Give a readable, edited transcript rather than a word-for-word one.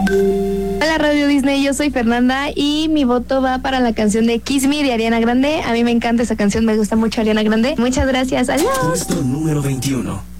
Hola Radio Disney, yo soy Fernanda y mi voto va para la canción de Kiss Me de Ariana Grande. A mí me encanta esa canción, me gusta mucho Ariana Grande. Muchas gracias, adiós. Puesto número 21.